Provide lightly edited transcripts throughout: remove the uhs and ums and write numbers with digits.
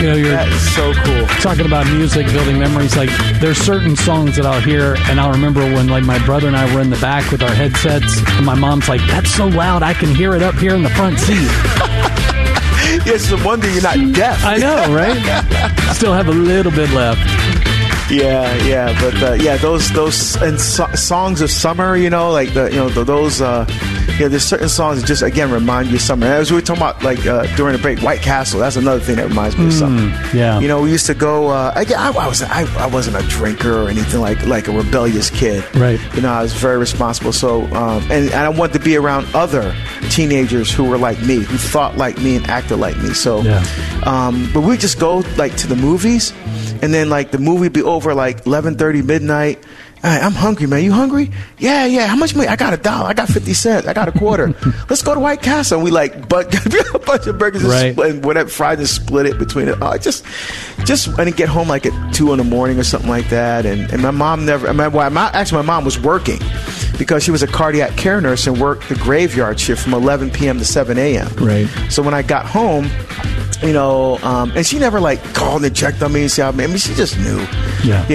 You know, That is so cool. talking about music, building memories. Like, there's certain songs that I'll hear, and I'll remember when, like, my brother and I were in the back with our headsets, and my mom's like, "That's so loud, I can hear it up here in the front seat." It's a wonder you're not deaf. I know, right? Still have a little bit left. Yeah, but those and songs of summer, those there's certain songs that just again remind you of summer. As we were talking about, like during the break, White Castle. That's another thing that reminds me of summer. Yeah, we used to go. I wasn't a drinker or anything like a rebellious kid. Right. I was very responsible. So and I wanted to be around other teenagers who were like me, who thought like me and acted like me. So, but we just go like to the movies. And then, like, the movie would be over, like, 11:30, midnight. Hey, I'm hungry, man. You hungry? Yeah. How much money? I got $1. I got 50 cents. I got a quarter. Let's go to White Castle. And we, like, a bunch of burgers and whatever, fried and split it between it. I just when I get home, like, at 2 in the morning or something like that. And my mom my mom was working because she was a cardiac care nurse and worked the graveyard shift from 11 p.m. to 7 a.m. Right. So when I got home, and she never like called and checked on me and see how. I mean, she just knew. Yeah.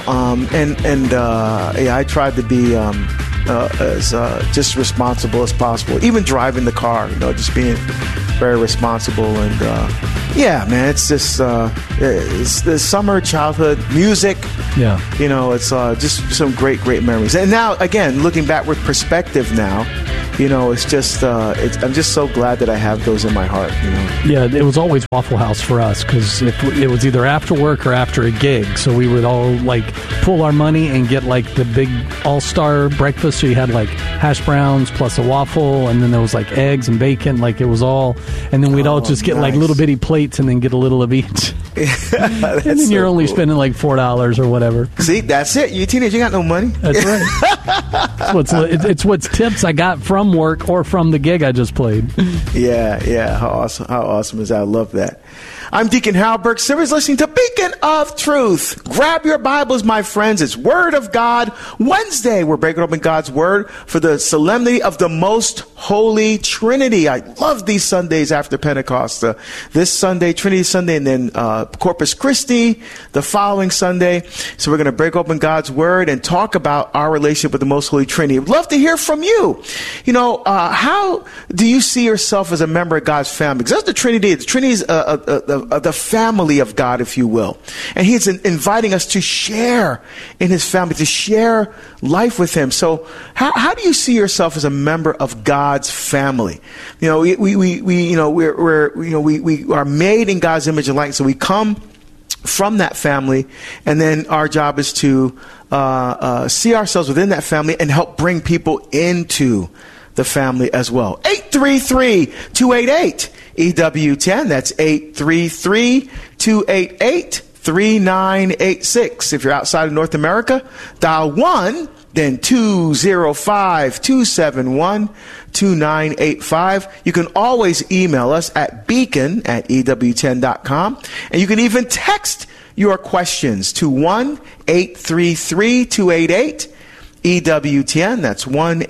I tried to be as just responsible as possible. Even driving the car, just being very responsible. And man, it's just it's the summer childhood music. Yeah. It's just some great memories. And now again, looking back with perspective now. It's just, I'm just so glad that I have those in my heart, Yeah, it was always Waffle House for us because it was either after work or after a gig. So we would all, like, pull our money and get, like, the big all-star breakfast. So you had, like, hash browns plus a waffle, and then there was, like, eggs and bacon. Like, it was all, and then we'd all just get, like, little bitty plates and then get a little of each. And then you're only spending, like, $4 or whatever. See, that's it. You're a teenager, you got no money. That's right. It's what's tips I got from work or from the gig I just played. Yeah. How awesome is that? I love that. I'm Deacon Harold Burke Sivers, listening to Beacon of Truth. Grab your Bibles, my friends. It's Word of God Wednesday. We're breaking open God's Word for the solemnity of the Most Holy Trinity. I love these Sundays after Pentecost. This Sunday, Trinity Sunday, and then Corpus Christi the following Sunday. So we're going to break open God's Word and talk about our relationship with the Most Holy Trinity. I'd love to hear from you. How do you see yourself as a member of God's family? Because that's the Trinity. The Trinity is the family of God, if you will. And he's inviting us to share in his family, to share life with him. So how do you see yourself as a member of God's family? We are made in God's image and likeness. So we come from that family, and then our job is to see ourselves within that family and help bring people into the family as well. 833-288 EW10. That's 833-288-3986. If you're outside of North America, dial 1, then 205-271-2985. You can always email us at beacon@EW10.com. And you can even text your questions to 1-833-288 EW10. That's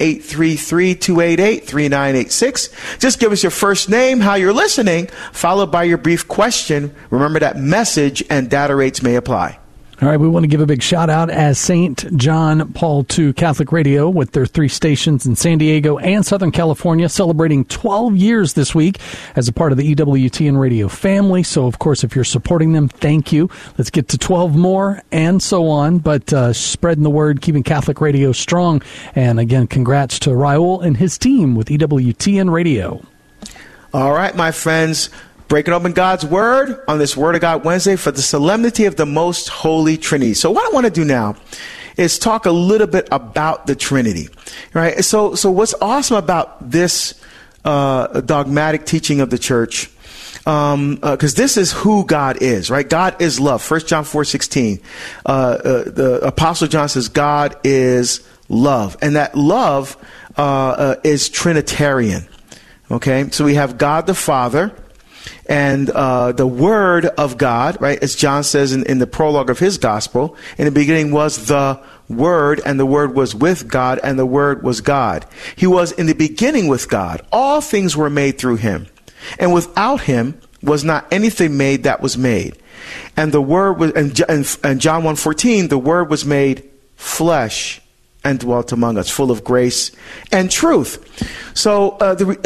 1-833-288-3986. Just give us your first name, how you're listening, followed by your brief question. Remember that message and data rates may apply. All right, we want to give a big shout out as St. John Paul II Catholic Radio with their 3 stations in San Diego and Southern California celebrating 12 years this week as a part of the EWTN Radio family. So, of course, if you're supporting them, thank you. Let's get to 12 more and so on. But spreading the word, keeping Catholic radio strong. And again, congrats to Raul and his team with EWTN Radio. All right, my friends. Breaking open God's Word on this Word of God Wednesday for the solemnity of the Most Holy Trinity. So what I want to do now is talk a little bit about the Trinity, right? So what's awesome about this dogmatic teaching of the church, because this is who God is, right? God is love. 1 John 4:16. The Apostle John says God is love, and that love is Trinitarian. Okay, so we have God the Father. And the Word of God, right, as John says in the prologue of his gospel, in the beginning was the Word, and the Word was with God, and the Word was God. He was in the beginning with God. All things were made through him. And without him was not anything made that was made. And the Word was, and John 1:14, the Word was made flesh and dwelt among us, full of grace and truth. So,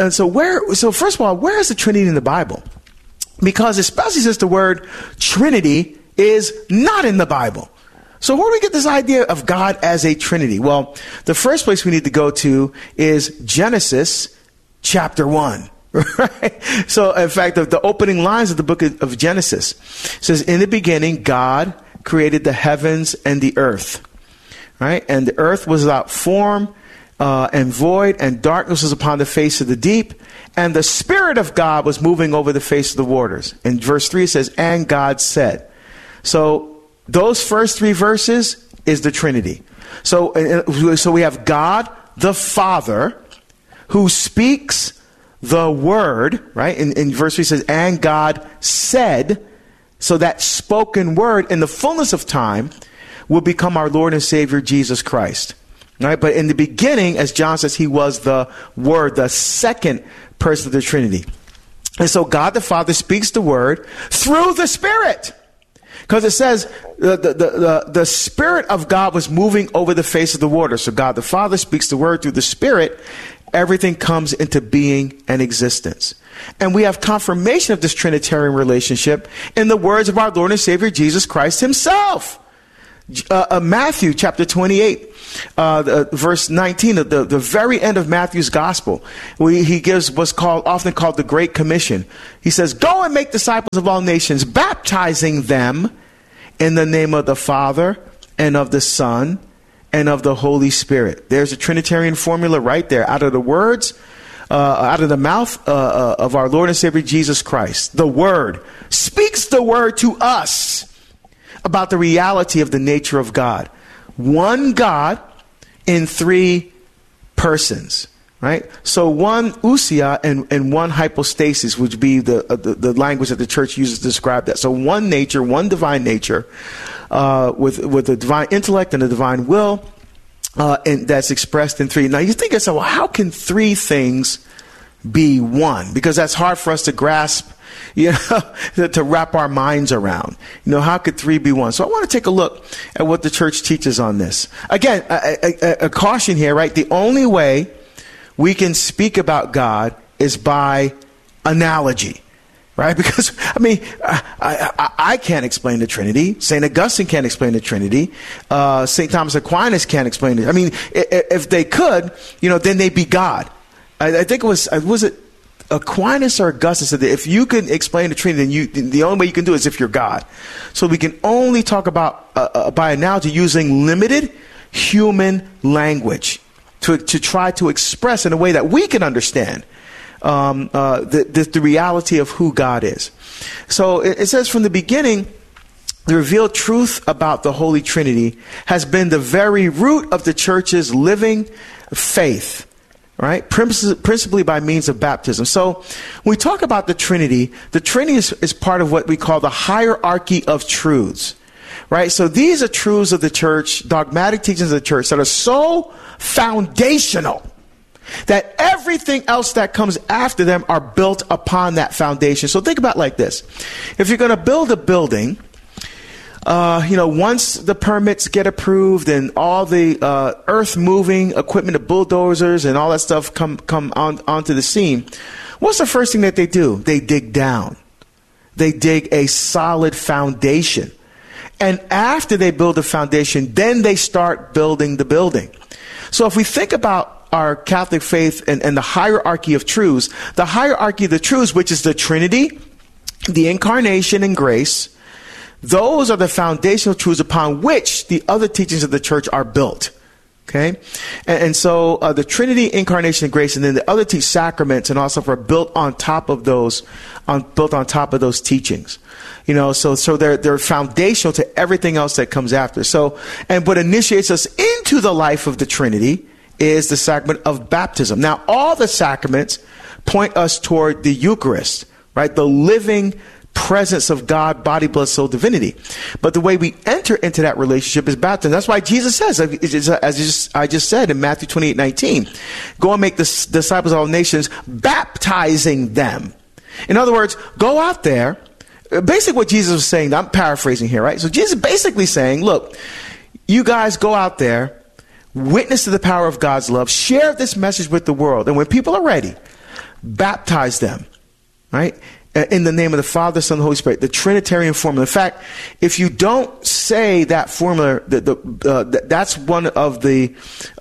first of all, where is the Trinity in the Bible? Because especially since the word Trinity is not in the Bible. So where do we get this idea of God as a Trinity? Well, the first place we need to go to is Genesis chapter 1. Right? So, in fact, the opening lines of the book of Genesis says, in the beginning, God created the heavens and the earth. Right? And the earth was without form and void, and darkness was upon the face of the deep, and the Spirit of God was moving over the face of the waters. In verse 3 it says, and God said. So those first three verses is the Trinity. So we have God the Father who speaks the word, right? In verse 3 it says, and God said. So that spoken word in the fullness of time will become our Lord and Savior, Jesus Christ. Right? But in the beginning, as John says, he was the Word, the second person of the Trinity. And so God the Father speaks the word through the Spirit. Because it says the Spirit of God was moving over the face of the water. So God the Father speaks the word through the Spirit. Everything comes into being and existence. And we have confirmation of this Trinitarian relationship in the words of our Lord and Savior, Jesus Christ himself. Matthew chapter 28, verse 19, the very end of Matthew's gospel, he gives what's often called the Great Commission. He says, go and make disciples of all nations, baptizing them in the name of the Father and of the Son and of the Holy Spirit. There's a Trinitarian formula right there out of the words, out of the mouth of our Lord and Savior Jesus Christ. The Word speaks the word to us about the reality of the nature of God. One God in three persons, right? So one ousia and one hypostasis, which be the language that the church uses to describe that. So one nature, one divine nature, with a divine intellect and a divine will, and that's expressed in three. Now you think, well, how can three things be one? Because that's hard for us to grasp, to wrap our minds around. How could three be one? So I want to take a look at what the church teaches on this. Again, a caution here, right? The only way we can speak about God is by analogy, right? Because, I can't explain the Trinity. St. Augustine can't explain the Trinity. St. Thomas Aquinas can't explain it. If they could, then they'd be God. I think was it Aquinas or Augustine said that if you can explain the Trinity, then the only way you can do it is if you're God. So we can only talk about, by analogy, using limited human language to try to express in a way that we can understand the reality of who God is. So it says from the beginning, the revealed truth about the Holy Trinity has been the very root of the church's living faith. Right? Principally by means of baptism. So when we talk about the Trinity is part of what we call the hierarchy of truths. Right? So these are truths of the church, dogmatic teachings of the church that are so foundational that everything else that comes after them are built upon that foundation. So think about it like this. If you're going to build a building, once the permits get approved and all the earth moving equipment, the bulldozers and all that stuff come onto the scene, what's the first thing that they do? They dig down. They dig a solid foundation. And after they build a foundation, then they start building the building. So if we think about our Catholic faith and the hierarchy of truths, the hierarchy of the truths, which is the Trinity, the Incarnation and grace, those are the foundational truths upon which the other teachings of the church are built. Okay? And so the Trinity, Incarnation, and grace, and then the other sacraments and all stuff are built on top of those, teachings. So they're foundational to everything else that comes after. So, and what initiates us into the life of the Trinity is the sacrament of baptism. Now, all the sacraments point us toward the Eucharist, right? The living presence of God, body, blood, soul, divinity. But the way we enter into that relationship is baptism. That's why Jesus says, as I just said in Matthew 28:19, go and make the disciples of all nations, baptizing them In other words, go out there. Basically what Jesus was saying, I'm paraphrasing here, right? So Jesus is basically saying, look, you guys go out there, witness to the power of God's love, share this message with the world. And when people are ready, baptize them, right? In the name of the Father, Son, and the Holy Spirit, the Trinitarian formula. In fact, if you don't say that formula, that's one of the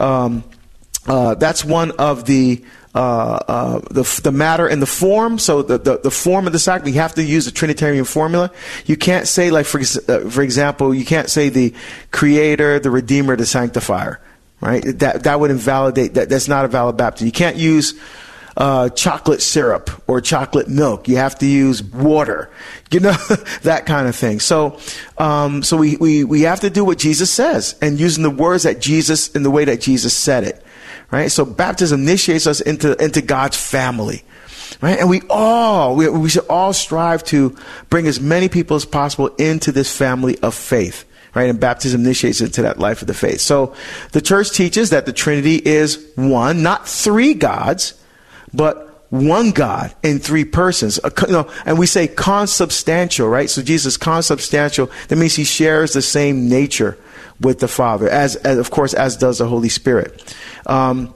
matter and the form. So the form of the sacrament, you have to use the Trinitarian formula. You can't say, like, for example, you can't say the Creator, the Redeemer, the Sanctifier, right? That would invalidate that. That's not a valid baptism. You can't use chocolate syrup or chocolate milk. You have to use water, that kind of thing. So we have to do what Jesus says and using the words that Jesus, in the way that Jesus said it, right? So baptism initiates us into God's family, right? And we should all strive to bring as many people as possible into this family of faith, right? And baptism initiates into that life of the faith. So the church teaches that the Trinity is one, not three gods, but one God in three persons. And we say consubstantial, right? So Jesus is consubstantial. That means he shares the same nature with the Father, as of course, as does the Holy Spirit. So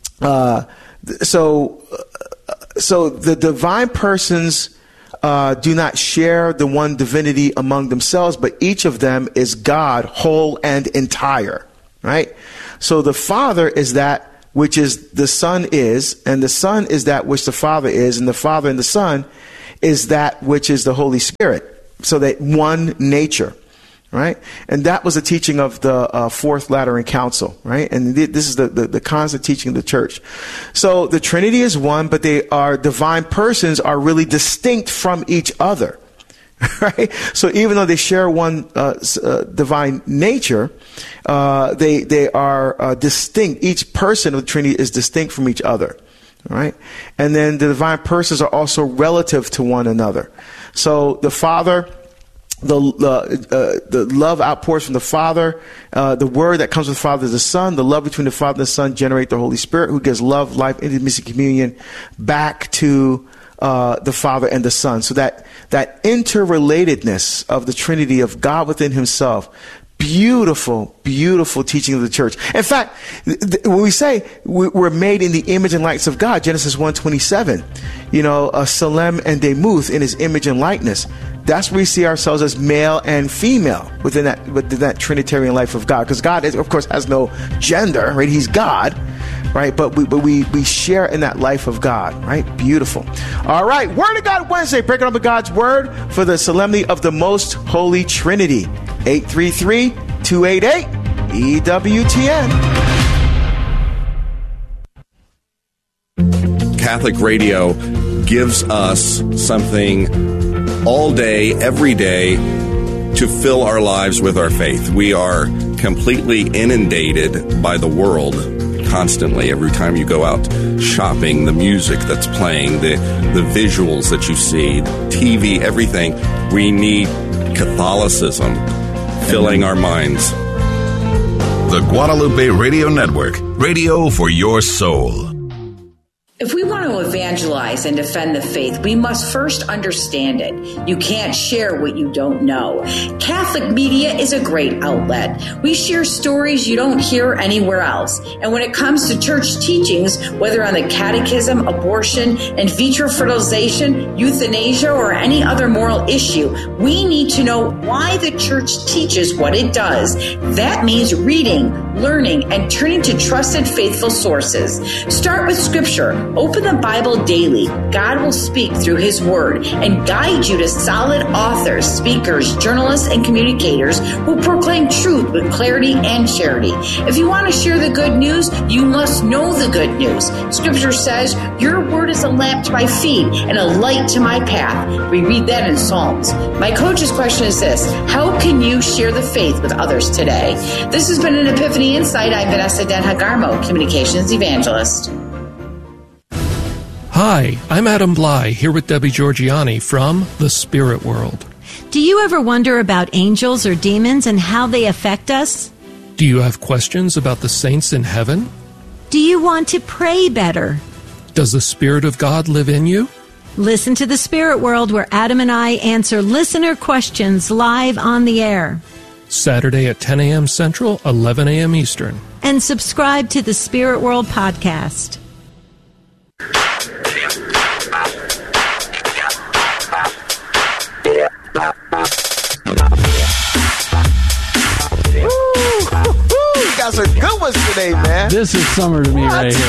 the divine persons do not share the one divinity among themselves, but each of them is God, whole and entire, right? So the Father is that which is the Son is, and the Son is that which the Father is, and the Father and the Son is that which is the Holy Spirit. So that one nature, right? And that was the teaching of the Fourth Lateran Council, right? And this is the constant teaching of the church. So the Trinity is one, but they are divine persons are really distinct from each other. Right? So even though they share one divine nature, they are distinct. Each person of the Trinity is distinct from each other. Right? And then the divine persons are also relative to one another. So the Father, the love outpours from the Father, the word that comes from the Father is the Son. The love between the Father and the Son generate the Holy Spirit, who gives love, life, intimacy, communion back to the Father and the Son. So that interrelatedness of the Trinity of God within himself, beautiful, beautiful teaching of the church. In fact, when we say we're made in the image and likeness of God, Genesis 1:27, Salem and Demuth, in his image and likeness, that's where we see ourselves as male and female within that Trinitarian life of God. Because God, of course, has no gender, right? He's God. Right, but we share in that life of God, right? Beautiful. All right, Word of God Wednesday, breaking up with God's Word for the Solemnity of the Most Holy Trinity. 833-288-EWTN. Catholic Radio gives us something all day, every day, to fill our lives with our faith. We are completely inundated by the world constantly. Every time you go out shopping, the music that's playing, the visuals that you see, TV, everything. We need Catholicism filling our minds. The Guadalupe Radio Network, radio for your soul. If we want to evangelize and defend the faith, we must first understand it. You can't share what you don't know. Catholic media is a great outlet. We share stories you don't hear anywhere else. And when it comes to church teachings, whether on the catechism, abortion, in vitro fertilization, euthanasia, or any other moral issue, we need to know why the church teaches what it does. That means reading, learning, and turning to trusted, faithful sources. Start with Scripture. Open the Bible daily. God will speak through His Word and guide you to solid authors, speakers, journalists, and communicators who proclaim truth with clarity and charity. If you want to share the good news, you must know the good news. Scripture says, "Your word is a lamp to my feet and a light to my path." We read that in Psalms. My coach's question is this: how can you share the faith with others today? This has been an Epiphany Insight. I'm Vanessa Denhagarmo, Communications Evangelist. Hi, I'm Adam Bly, here with Debbie Georgiani from The Spirit World. Do you ever wonder about angels or demons and how they affect us? Do you have questions about the saints in heaven? Do you want to pray better? Does the Spirit of God live in you? Listen to The Spirit World, where Adam and I answer listener questions live on the air. Saturday at 10 a.m. Central, 11 a.m. Eastern. And subscribe to the Spirit World podcast. You got some good ones today, man. This is summer to me right here.